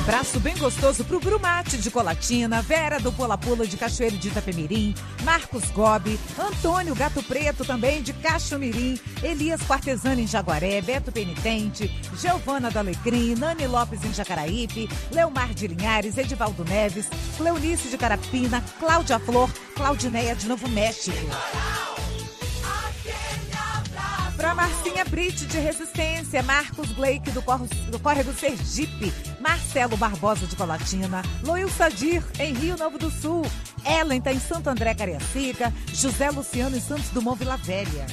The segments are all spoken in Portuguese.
abraço bem gostoso pro Brumate de Colatina, Vera do Pula Pula de Cachoeiro de Itapemirim, Marcos Gobi, Antônio Gato Preto também de Cachomirim, Elias Partesani em Jaguaré, Beto Penitente, Giovana do Alecrim, Nani Lopes em Jacaraípe, Leomar de Linhares, Edivaldo Neves, Cleonice de Carapina, Cláudia Flor, Claudineia de Novo México. Para Marcinha Brite de Resistência, Marcos Blake do Córrego Sergipe, Marcelo Barbosa de Colatina, Loil Sadir em Rio Novo do Sul, Ellen tá em Santo André Cariacica, José Luciano em Santos Dumont Vila Velha.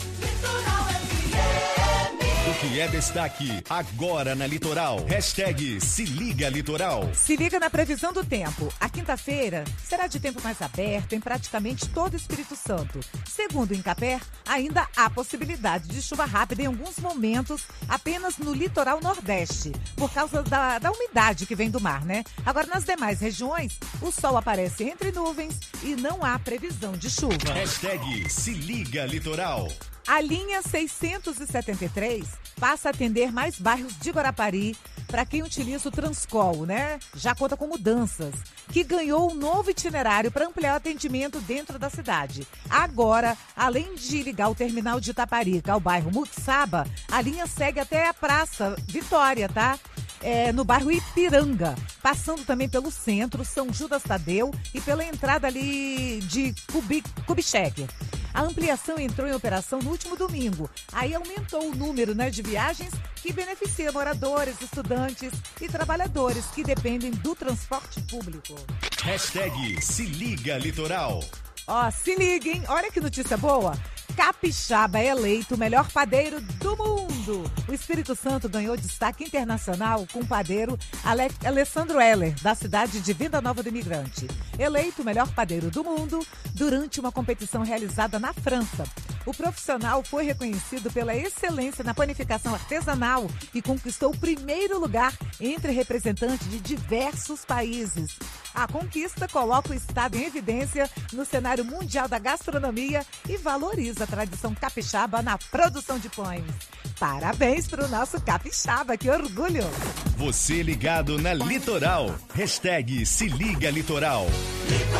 O que é destaque agora na Litoral. Hashtag Se Liga Litoral. Se liga na previsão do tempo. A quinta-feira será de tempo mais aberto em praticamente todo o Espírito Santo. Segundo o Incapé, ainda há possibilidade de chuva rápida em alguns momentos apenas no litoral nordeste, por causa da umidade que vem do mar, né? Agora, nas demais regiões, o sol aparece entre nuvens e não há previsão de chuva. Hashtag Se Liga Litoral. A linha 673 passa a atender mais bairros de Guarapari para quem utiliza o Transcol, né? Já conta com mudanças, que ganhou um novo itinerário para ampliar o atendimento dentro da cidade. Agora, além de ligar o terminal de Itaparica ao bairro Muxaba, a linha segue até a Praça Vitória, tá? No bairro Ipiranga, passando também pelo centro, São Judas Tadeu e pela entrada ali de Kubitschek. A ampliação entrou em operação no último domingo. Aí aumentou o número, né, de viagens que beneficia moradores, estudantes e trabalhadores que dependem do transporte público. Hashtag Se Liga Litoral. Ó, se liguem, olha que notícia boa. Capixaba é eleito o melhor padeiro do mundo. O Espírito Santo ganhou destaque internacional com o padeiro Alessandro Heller, da cidade de Venda Nova do Imigrante. Eleito o melhor padeiro do mundo durante uma competição realizada na França. O profissional foi reconhecido pela excelência na panificação artesanal e conquistou o primeiro lugar entre representantes de diversos países. A conquista coloca o estado em evidência no cenário mundial da gastronomia e valoriza a tradição capixaba na produção de pães. Parabéns para o nosso capixaba, que orgulho! Você ligado na Litoral. Hashtag Se Liga Litoral.